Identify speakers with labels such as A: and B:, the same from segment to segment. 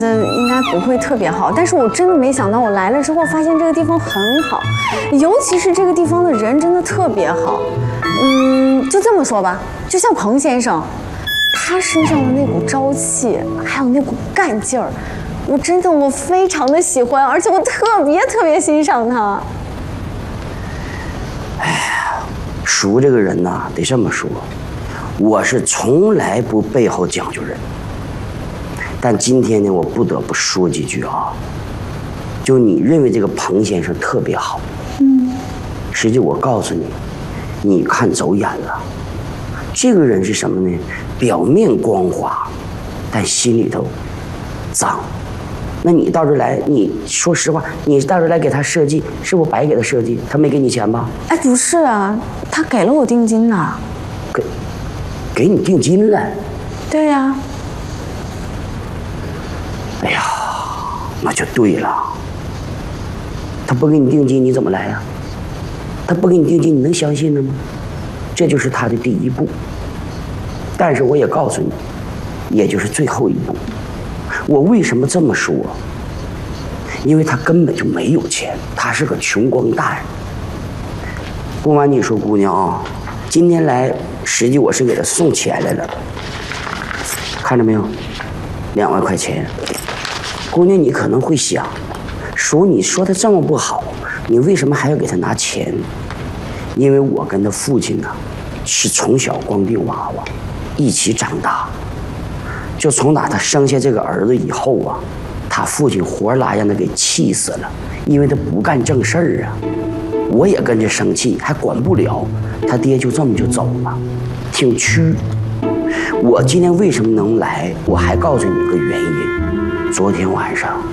A: 应该不会特别好，但是我真的没想到，我来了之后发现这个地方很好，尤其是这个地方的人真的特别好。就这么说吧，就像彭先生，他身上的那股朝气，还有那股干劲儿，我非常的喜欢，而且我特别欣赏他。
B: 哎呀，叔这个人呐，得这么说，我是从来不背后讲究人。但今天呢，我不得不说几句啊。就你认为这个彭先生特别好，实际我告诉你，你看走眼了。这个人是什么呢？表面光滑，但心里头脏。那你到这来，你说实话，你到这来给他设计，是不白给他设计？他没给你钱吧？
A: 哎，不是啊，他给了我定金呢。
B: 给你定金了？
A: 对呀。
B: 哎呀，那就对了。他不给你定金，你怎么来呀？他不给你定金，你能相信他吗？这就是他的第一步。但是我也告诉你，也就是最后一步。我为什么这么说？因为他根本就没有钱，他是个穷光蛋。不瞒你说，姑娘啊，今天来，实际我是给他送钱来了。看着没有，2万块钱。姑娘，你可能会想，叔，你说他这么不好，你为什么还要给他拿钱？因为我跟他父亲呢，是从小光腚娃娃一起长大，就从打他生下这个儿子以后啊，他父亲活拉让他给气死了，因为他不干正事儿啊。我也跟着生气，还管不了，他爹就这么就走了，挺屈。我今天为什么能来？我还告诉你个原因。昨天晚上，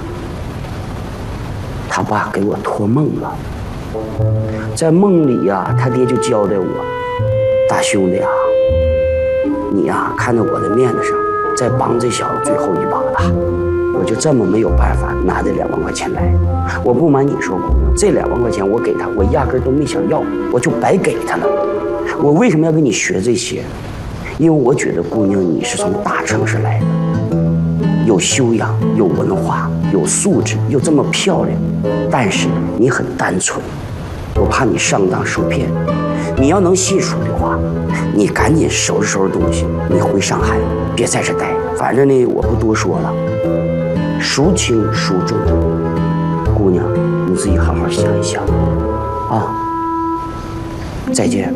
B: 他爸给我托梦了，在梦里呀，他爹就交代我，大兄弟啊，你呀看在我的面子上，再帮这小子最后一把吧。我就这么没有办法拿这2万块钱来。我不瞒你说，姑娘，这2万块钱我给他，我压根都没想要，我就白给他了。我为什么要跟你学这些？因为我觉得姑娘你是从大城市来的，有修养，有文化，有素质，又这么漂亮，但是你很单纯，我怕你上当受骗。你要能信叔的话，你赶紧收拾收拾东西，你回上海，别在这待。反正呢，我不多说了，孰轻孰重，姑娘你自己好好想一想啊。再见。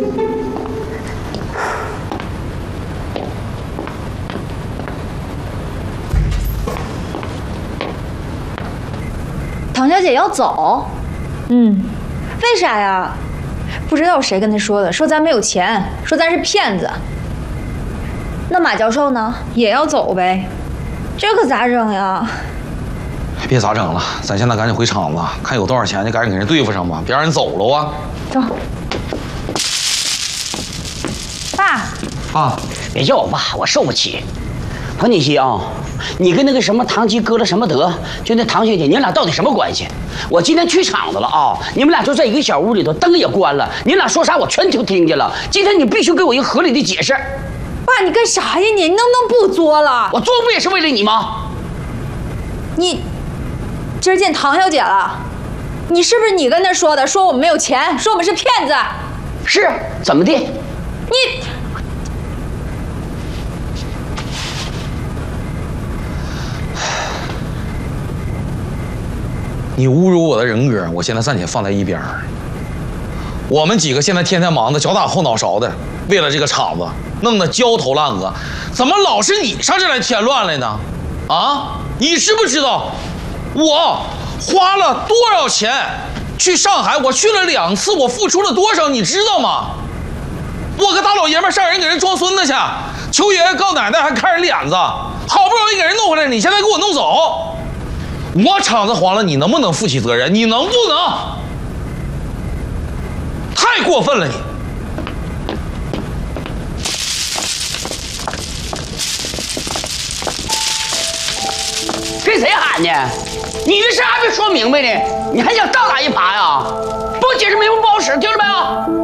C: 唐小姐要走，为啥呀？不知道谁跟她说的，说咱没有钱，说咱是骗子。那马教授呢，也要走呗，这可咋整呀？
D: 别咋整了，咱现在赶紧回厂子，看有多少钱就赶紧给人对付上吧，别让人走了啊！
C: 走。爸。
B: 啊，别叫我爸，我受不起。彭锦熙啊，你跟那个什么唐吉哥了什么德，就那唐学姐，你俩到底什么关系？我今天去厂子了啊，你们俩就在一个小屋里头，灯也关了，你俩说啥我全都听见了。今天你必须给我一个合理的解释。
C: 爸，你干啥呀你？你能不能不作了？
B: 我作不也是为了你吗？
C: 你今儿见唐小姐了，你是不是你跟她说的？说我们没有钱，说我们是骗子。
B: 是，怎么的？
C: 你。
D: 你侮辱我的人格，我现在暂且放在一边儿。我们几个现在天天忙得脚打后脑勺的，为了这个厂子弄得焦头烂额，怎么老是你上这来添乱来呢？啊，你知不知道我花了多少钱去上海？我去了2次，我付出了多少，你知道吗？我个大老爷们上人给人装孙子去，求爷爷告奶奶还看人脸子，好不容易给人弄回来，你现在给我弄走。我厂子黄了，你能不能负起责任？你能不能？太过分了你！
B: 跟谁喊呢？你这事还没说明白呢，你还想倒打一耙呀？不解释明白不好使，听着没有？